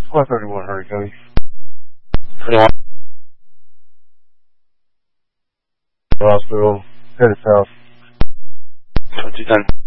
Squad 31, hurry, Cody. 21. Hospital, headed south. 2210.